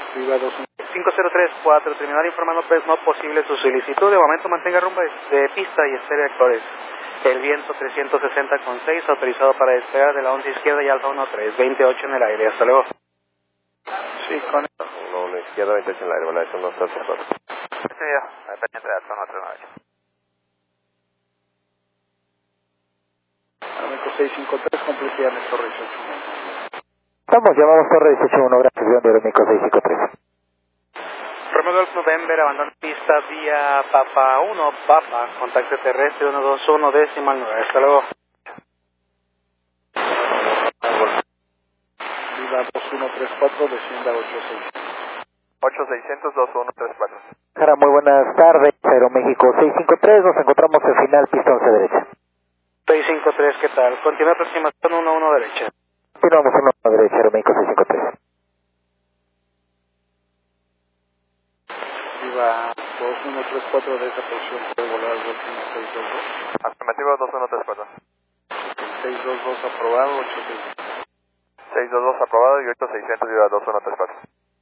Viva 5034, terminal informando que es no posible su solicitud. De momento mantenga rumbo de pista y espere vectores. El viento 360,6, autorizado para despegar de la 11 izquierda y Alfa 13, 28 en el aire. Hasta luego. Sí, con eso. 1 izquierda, 28 en el aire, bueno, eso no está cerrado. Este video, pendiente de Alfa 139. Aeroméxico 653, complejidad de Torre 181. Estamos, llamamos Torre 181, gracias, de Aeroméxico 653. Romeo Golf November, abandona pista vía Papa 1, Papa, contacto terrestre 121, decimal 9. Hasta luego. Viva 2134, descienda 86. 8600 2134. Jara, muy buenas tardes, Aeroméxico 653, nos encontramos en final, pista 11 derecha. 653, ¿qué tal? Continúa aproximación 11 derecha. Continuamos en 1 derecha, Aeroméxico 653. Viva 2134 de esa posición, puede volar al último 622. Afirmativo 2134. 622 aprobado, 86. 622 aprobado y 8600 viva 2134.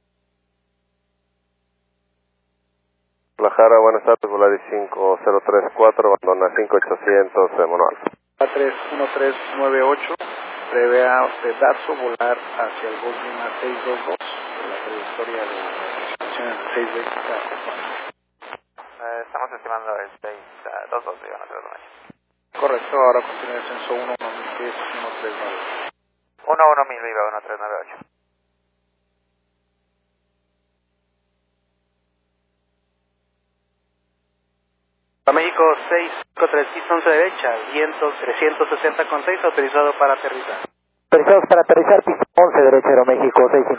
La Jara, buenas tardes, Volaris 5034, abandona 5800, Mono Alfa. 1398, prevea pedazo volar hacia el Golf Lima 622, la trayectoria de la 6 veces. Estamos estimando el 622 viva 139. Correcto, ahora continúa el censo 11010 139. 11000 viva 1398. México 653, pista 11 derecha, viento 360,6, autorizado para aterrizar. Autorizados para aterrizar, pista 11 derecha, Aeroméxico 653.